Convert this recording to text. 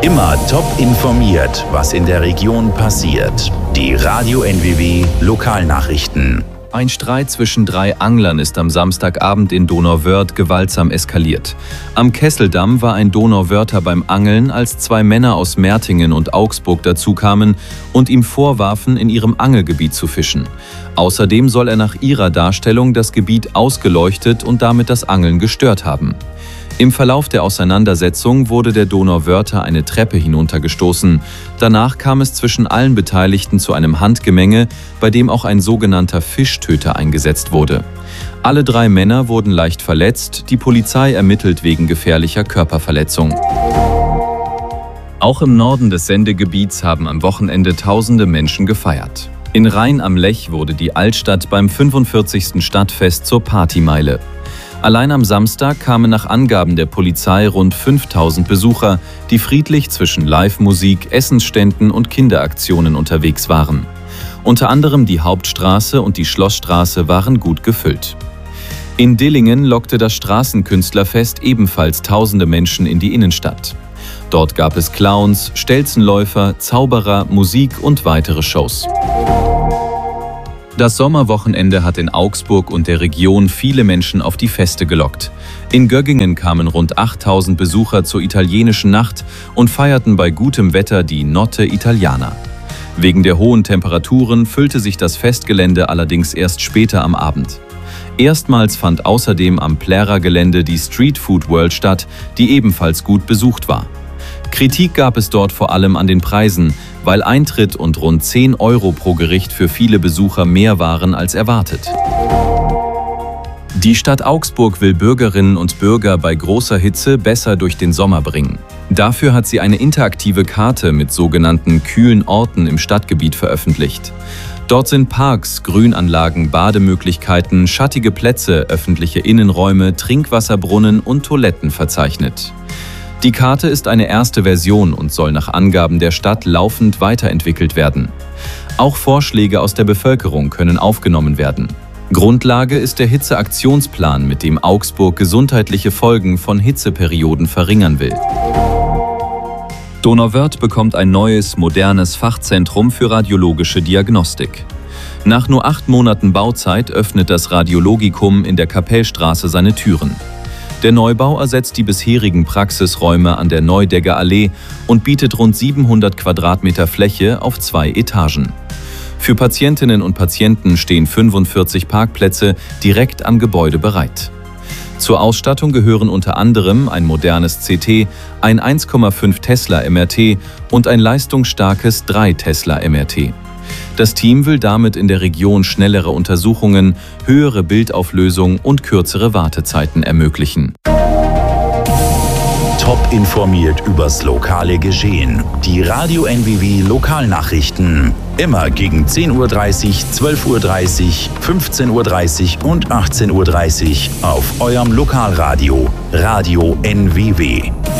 Immer top informiert, was in der Region passiert. Die Radio NWW Lokalnachrichten. Ein Streit zwischen 3 Anglern ist am Samstagabend in Donauwörth gewaltsam eskaliert. Am Kesseldamm war ein Donauwörther beim Angeln, als 2 Männer aus Mertingen und Augsburg dazukamen und ihm vorwarfen, in ihrem Angelgebiet zu fischen. Außerdem soll er nach ihrer Darstellung das Gebiet ausgeleuchtet und damit das Angeln gestört haben. Im Verlauf der Auseinandersetzung wurde der Donauwörther eine Treppe hinuntergestoßen. Danach kam es zwischen allen Beteiligten zu einem Handgemenge, bei dem auch ein sogenannter Fischtöter eingesetzt wurde. Alle 3 Männer wurden leicht verletzt, die Polizei ermittelt wegen gefährlicher Körperverletzung. Auch im Norden des Sendegebiets haben am Wochenende tausende Menschen gefeiert. In Rhein am Lech wurde die Altstadt beim 45. Stadtfest zur Partymeile. Allein am Samstag kamen nach Angaben der Polizei rund 5000 Besucher, die friedlich zwischen Live-Musik, Essensständen und Kinderaktionen unterwegs waren. Unter anderem die Hauptstraße und die Schlossstraße waren gut gefüllt. In Dillingen lockte das Straßenkünstlerfest ebenfalls tausende Menschen in die Innenstadt. Dort gab es Clowns, Stelzenläufer, Zauberer, Musik und weitere Shows. Das Sommerwochenende hat in Augsburg und der Region viele Menschen auf die Feste gelockt. In Göggingen kamen rund 8000 Besucher zur italienischen Nacht und feierten bei gutem Wetter die Notte Italiana. Wegen der hohen Temperaturen füllte sich das Festgelände allerdings erst später am Abend. Erstmals fand außerdem am Plärer-Gelände die Street Food World statt, die ebenfalls gut besucht war. Kritik gab es dort vor allem an den Preisen, weil Eintritt und rund 10 € pro Gericht für viele Besucher mehr waren als erwartet. Die Stadt Augsburg will Bürgerinnen und Bürger bei großer Hitze besser durch den Sommer bringen. Dafür hat sie eine interaktive Karte mit sogenannten kühlen Orten im Stadtgebiet veröffentlicht. Dort sind Parks, Grünanlagen, Bademöglichkeiten, schattige Plätze, öffentliche Innenräume, Trinkwasserbrunnen und Toiletten verzeichnet. Die Karte ist eine erste Version und soll nach Angaben der Stadt laufend weiterentwickelt werden. Auch Vorschläge aus der Bevölkerung können aufgenommen werden. Grundlage ist der Hitzeaktionsplan, mit dem Augsburg gesundheitliche Folgen von Hitzeperioden verringern will. Donauwörth bekommt ein neues, modernes Fachzentrum für radiologische Diagnostik. Nach nur 8 Monaten Bauzeit öffnet das Radiologikum in der Kapellstraße seine Türen. Der Neubau ersetzt die bisherigen Praxisräume an der Neudegger Allee und bietet rund 700 Quadratmeter Fläche auf 2 Etagen. Für Patientinnen und Patienten stehen 45 Parkplätze direkt am Gebäude bereit. Zur Ausstattung gehören unter anderem ein modernes CT, ein 1,5 Tesla MRT und ein leistungsstarkes 3 Tesla MRT. Das Team will damit in der Region schnellere Untersuchungen, höhere Bildauflösung und kürzere Wartezeiten ermöglichen. Top informiert übers lokale Geschehen. Die Radio NWW Lokalnachrichten. Immer gegen 10:30 Uhr, 12:30 Uhr, 15:30 Uhr und 18:30 Uhr auf eurem Lokalradio. Radio NWW.